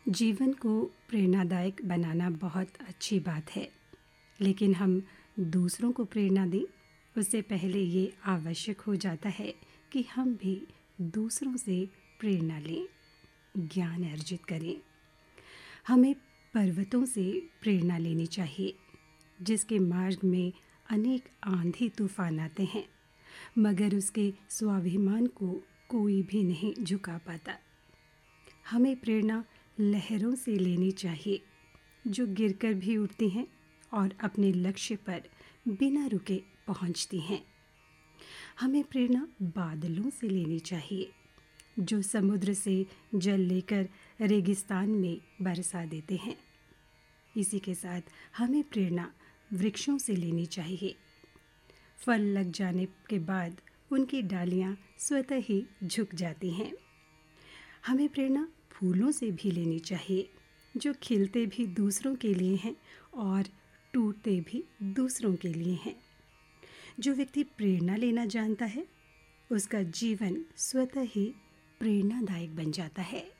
जीवन को प्रेरणादायक बनाना बहुत अच्छी बात है, लेकिन हम दूसरों को प्रेरणा दें उससे पहले ये आवश्यक हो जाता है कि हम भी दूसरों से प्रेरणा लें, ज्ञान अर्जित करें। हमें पर्वतों से प्रेरणा लेनी चाहिए, जिसके मार्ग में अनेक आंधी तूफान आते हैं, मगर उसके स्वाभिमान को कोई भी नहीं झुका पाता। हमें प्रेरणा लहरों से लेनी चाहिए, जो गिरकर भी उठती हैं और अपने लक्ष्य पर बिना रुके पहुंचती हैं। हमें प्रेरणा बादलों से लेनी चाहिए, जो समुद्र से जल लेकर रेगिस्तान में बरसा देते हैं। इसी के साथ हमें प्रेरणा वृक्षों से लेनी चाहिए। फल लग जाने के बाद उनकी डालियां स्वतः ही झुक जाती हैं। हमें प्रेरणा फूलों से भी लेनी चाहिए, जो खिलते भी दूसरों के लिए हैं और टूटते भी दूसरों के लिए हैं। जो व्यक्ति प्रेरणा लेना जानता है, उसका जीवन स्वतः ही प्रेरणादायक बन जाता है।